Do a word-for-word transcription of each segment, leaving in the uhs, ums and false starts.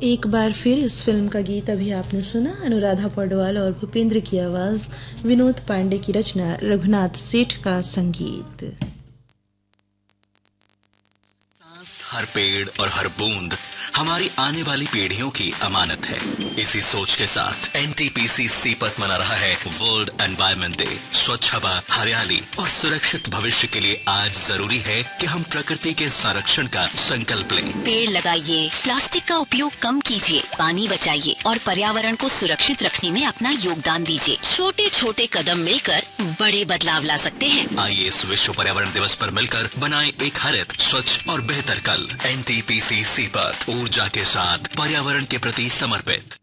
एक बार फिर इस फिल्म का गीत अभी आपने सुना। अनुराधा पौडवाल और भूपेंद्र की आवाज, विनोद पांडे की रचना, रघुनाथ सेठ का संगीत। सांस, हर पेड़ और हर बूंद हमारी आने वाली पीढ़ियों की अमानत है। इसी सोच के साथ एनटीपीसी सीपत मना रहा है वर्ल्ड एनवायरनमेंट डे। स्वच्छ हवा, हरियाली और सुरक्षित भविष्य के लिए आज जरूरी है कि हम प्रकृति के संरक्षण का संकल्प लें। पेड़ लगाइए, प्लास्टिक का उपयोग कम कीजिए, पानी बचाइए और पर्यावरण को सुरक्षित रखने में अपना योगदान दीजिए। छोटे छोटे कदम मिलकर बड़े बदलाव ला सकते हैं। आइए इस विश्व पर्यावरण दिवस पर मिलकर बनाएं एक हरित, स्वच्छ और बेहतर कल। एनटीपीसी सीपत, ऊर्जा के साथ पर्यावरण के प्रति समर्पित।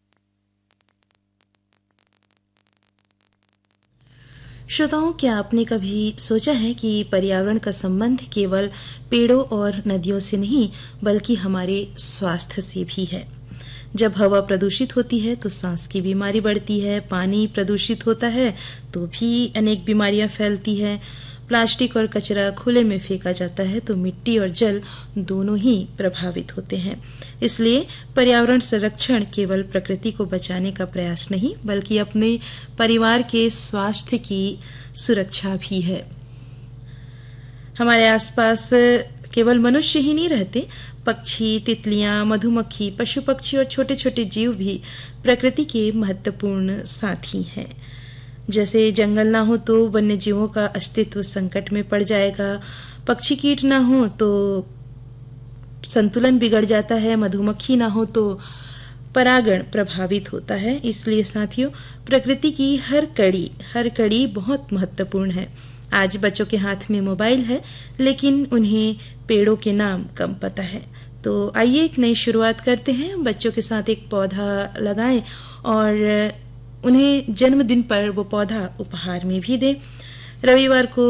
श्रोताओं, क्या आपने कभी सोचा है कि पर्यावरण का संबंध केवल पेड़ों और नदियों से नहीं बल्कि हमारे स्वास्थ्य से भी है। जब हवा प्रदूषित होती है तो सांस की बीमारी बढ़ती है, पानी प्रदूषित होता है तो भी अनेक बीमारियां फैलती हैं, प्लास्टिक और कचरा खुले में फेंका जाता है तो मिट्टी और जल दोनों ही प्रभावित होते हैं। इसलिए पर्यावरण संरक्षण केवल प्रकृति को बचाने का प्रयास नहीं बल्कि अपने परिवार के स्वास्थ्य की सुरक्षा भी है। हमारे आसपास केवल मनुष्य ही नहीं रहते, पक्षी, तितलियां, मधुमक्खी, पशु पक्षी और छोटे छोटे जीव भी प्रकृति के महत्वपूर्ण साथी हैं। जैसे जंगल ना हो तो वन्य जीवों का अस्तित्व संकट में पड़ जाएगा, पक्षी कीट ना हो तो संतुलन बिगड़ जाता है, मधुमक्खी ना हो तो परागण प्रभावित होता है। इसलिए साथियों, प्रकृति की हर कड़ी हर कड़ी बहुत महत्वपूर्ण है। आज बच्चों के हाथ में मोबाइल है लेकिन उन्हें पेड़ों के नाम कम पता है। तो आइए एक नई शुरुआत करते हैं। बच्चों के साथ एक पौधा लगाएं और उन्हें जन्मदिन पर वो पौधा उपहार में भी दें। रविवार को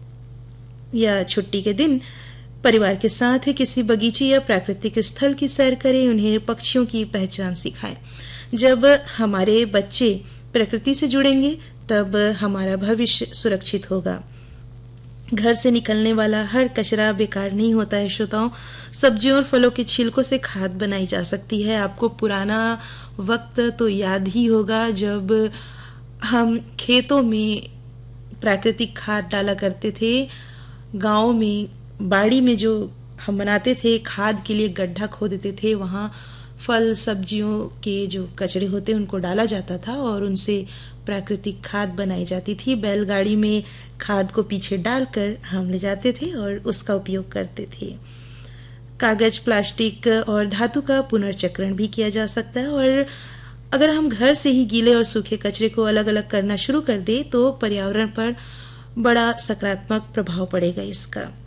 या छुट्टी के दिन परिवार के साथ किसी बगीचे या प्राकृतिक स्थल की सैर करें, उन्हें पक्षियों की पहचान सिखाएं। जब हमारे बच्चे प्रकृति से जुड़ेंगे तब हमारा भविष्य सुरक्षित होगा। घर से निकलने वाला हर कचरा बेकार नहीं होता है श्रोताओं। सब्जियों और फलों के छिलकों से खाद बनाई जा सकती है। आपको पुराना वक्त तो याद ही होगा जब हम खेतों में प्राकृतिक खाद डाला करते थे। गांव में बाड़ी में जो हम बनाते थे खाद के लिए गड्ढा खोद देते थे, वहाँ फल सब्जियों के जो कचरे होते उनको डाला जाता था और उनसे प्राकृतिक खाद बनाई जाती थी। बैलगाड़ी में खाद को पीछे डालकर हम ले जाते थे और उसका उपयोग करते थे। कागज, प्लास्टिक और धातु का पुनर्चक्रण भी किया जा सकता है और अगर हम घर से ही गीले और सूखे कचरे को अलग अलग करना शुरू कर दें तो पर्यावरण पर बड़ा सकारात्मक प्रभाव पड़ेगा इसका।